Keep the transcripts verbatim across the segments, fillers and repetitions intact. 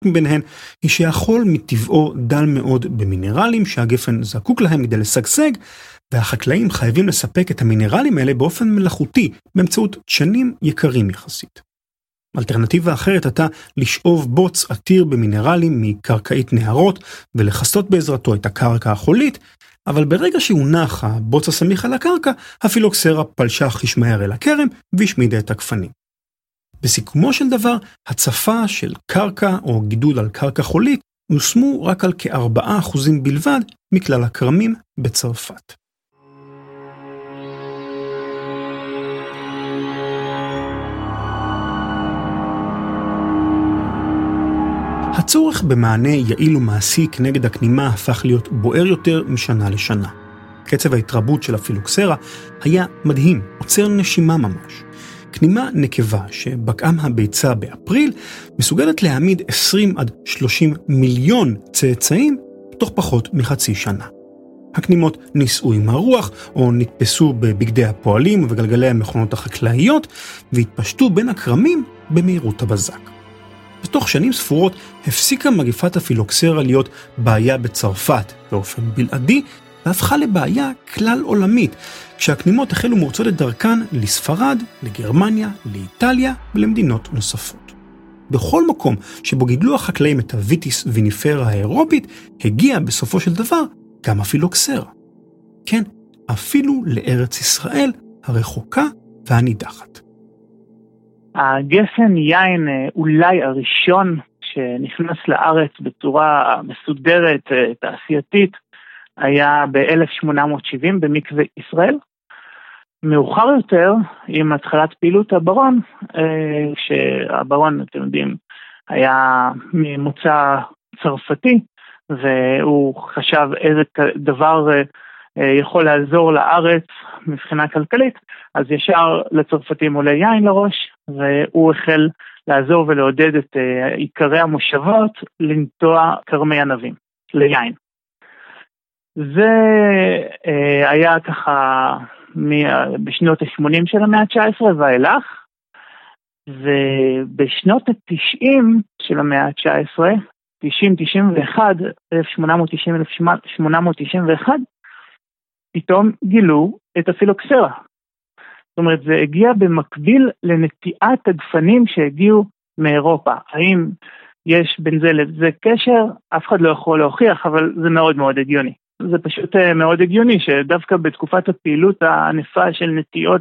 מביניהן היא שהחול מטבעו דל מאוד במינרלים שהגפן זקוק להם כדי לשגשג, והחקלאים חייבים לספק את המינרלים האלה באופן מלאכותי, באמצעות דשנים יקרים יחסית. אלטרנטיבה אחרת הייתה לשאוב בוץ עתיר במינרלים מקרקעית נהרות, ולחסות בעזרתו את הקרקע החולית, אבל ברגע שהונח הבוץ הסמיך על הקרקע, הפילוקסרה פלשה חישמהר אל הכרם והשמידה את הגפנים. בסיכומו של דבר, הצפה של קרקע או גידול על קרקע חולית יושמו רק על כארבעה אחוזים בלבד מכלל הכרמים בצרפת. הצורך במענה יעיל ומעשי כנגד הכנימה הפך להיות בוער יותר משנה לשנה. קצב ההתרבות של הפילוקסרה היה מדהים, עוצר נשימה ממש. כנימה נקבה שבקעם הביצה באפריל מסוגלת להעמיד עשרים עד שלושים מיליון צאצאים תוך פחות מחצי שנה. הכנימות נישאו עם הרוח או נתפסו בבגדי הפועלים ובגלגלי המכונות החקלאיות והתפשטו בין הכרמים במהירות הבזק. בתוך שנים ספורות הפסיקה מגפת הפילוקסרה להיות בעיה בצרפת באופן בלעדי, והפכה לבעיה כלל עולמית, כשהכנימות החלו מורצות את דרכן לספרד, לגרמניה, לאיטליה ולמדינות נוספות. בכל מקום שבו גידלו החקלאים את הוויטיס ויניפרה האירופית, הגיע בסופו של דבר גם הפילוקסרה. כן, אפילו לארץ ישראל הרחוקה והנידחת. הגפן יין אולי הראשון שנכנס לארץ בצורה מסודרת, תעשייתית, היה ב-אלף שמונה מאות שבעים במקווה ישראל. מאוחר יותר, עם התחלת פעילות הברון, שהברון, אתם יודעים, היה ממוצא צרפתי, והוא חשב איזה דבר יכול לעזור לארץ מבחינה כלכלית, אז ישר לצרפתים עולה יין לראש, והוא החל לעזור ולעודד את עיקרי המושבות לנטוע קרמי ענבים, ליין. זה היה ככה בשנות ה-שמונים של המאה ה-תשע עשרה ואילך, ובשנות ה-תשעים של המאה ה-תשע עשרה, תשעים תשעים ואחת, אלף שמונה מאות תשעים אלף שמונה מאות תשעים ואחת, פתאום גילו את הפילוקסרה. זאת אומרת, זה הגיע במקביל לנטיעת הגפנים שהגיעו מאירופה. האם יש בין זה לזה קשר? אף אחד לא יכול להוכיח, אבל זה מאוד מאוד הגיוני. זה פשוט מאוד הגיוני שדווקא בתקופת הפעילות הענפה של נטיעות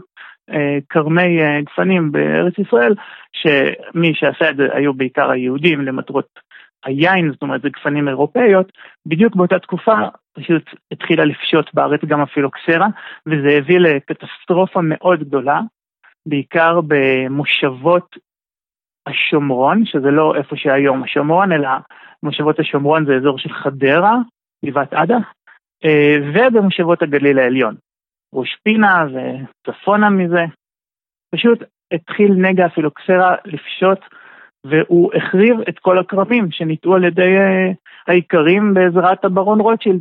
קרמי גפנים בארץ ישראל, שמי שעשה את זה היו בעיקר היהודים למטרות היין, זאת אומרת זה גפנים אירופאיות, בדיוק באותה תקופה פשוט התחילה לפשוט בארץ גם הפילוקסרה, וזה הביא לקטסטרופה מאוד גדולה, בעיקר במושבות השומרון, שזה לא איפה שהיום השומרון, אלא מושבות השומרון זה אזור של חדרה, גבעת עדה, ובמושבות הגליל העליון, ראש פינה וצפונה מזה, פשוט התחיל נגע הפילוקסרה לפשוט, והוא החריב את כל הקרמים שניטעו על ידי העיקרים בעזרת הברון רוטשילד.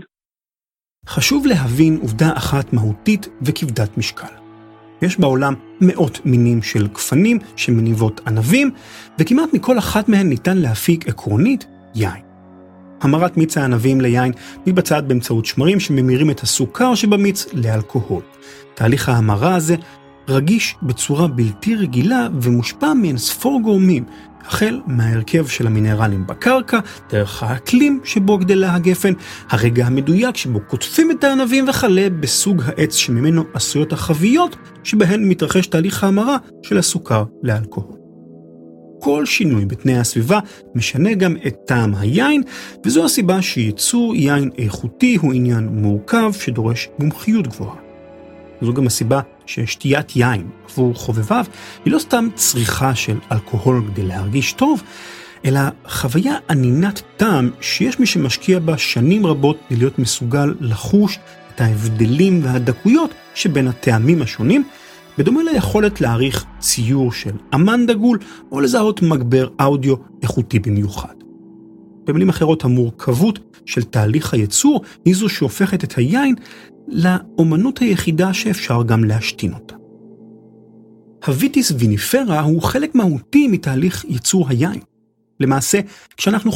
חשוב להבין עובדה אחת מהותית וכבדת משקל. יש בעולם מאות מינים של גפנים שמניבות ענבים, וכמעט מכל אחת מהן ניתן להפיק עקרונית יין. המרת מיץ הענבים ליין מתבצעת באמצעות שמרים שממירים את הסוכר שבמיץ לאלכוהול. תהליך ההמרה הזה רגיש בצורה בלתי רגילה ומושפע מאין ספור גורמים, החל מההרכב של המינרלים בקרקע, דרך האקלים שבו גדלה הגפן, הרגע המדויק שבו קוטפים את הענבים וכלה בסוג העץ שממנו עשויות החביות שבהן מתרחש תהליך ההמרה של הסוכר לאלכוהול. כל שינוי בתנאי הסביבה משנה גם את טעם היין, וזו הסיבה שייצור יין איכותי הוא עניין מורכב שדורש מומחיות גבוהה. זו גם הסיבה ששתיית יין עבור חובביו היא לא סתם צריכה של אלכוהול כדי להרגיש טוב, אלא חוויה ענינת טעם שיש מי שמשקיע בה שנים רבות כדי להיות מסוגל לחוש את ההבדלים והדקויות שבין הטעמים השונים, בדומה ליכולת להעריך ציור של אמן דגול או לזהות מגבר אודיו איכותי במיוחד. במילים אחרות, המורכבות של תהליך הייצור היא זו שהופכת את היין לאומנות היחידה שאפשר גם להשתין אותה. הוויטיס ויניפרה הוא חלק מהותי מתהליך ייצור היין. למעשה, כשאנחנו